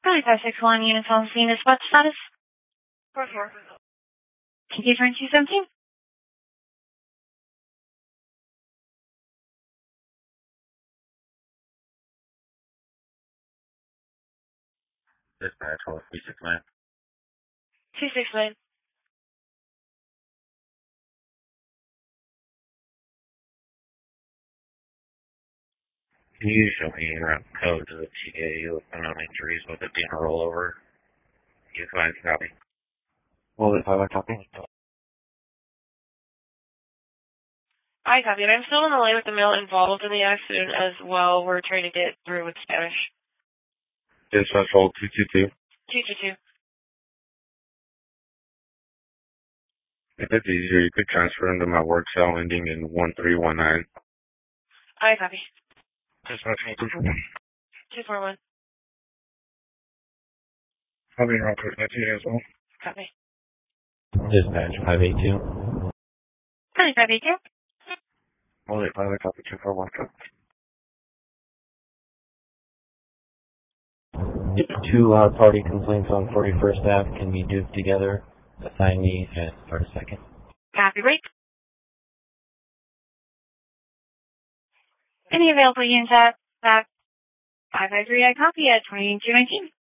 561 units on scene is what status? 4-4. Can you turn 217? Dispatch, hold 369. 269. Can you show me around code to the TA with unknown injuries with it being a rollover? You find copy. Well, if I would copy. I copy it. I'm still on the line with the male involved in the accident as well. We're trying to get through with Spanish. Dispatch, hold 222. 222. If it's easier, you could transfer them to my work cell ending in 1319. I copy. Dispatch, hold 241. I'll be around code as well. Copy. Dispatch, 582. 582. Well, if I would copy 241. Two party complaints on 41st Ave can be duped together. Assign me and start a second. Copy, break. Any available units at 553, I copy at 2219.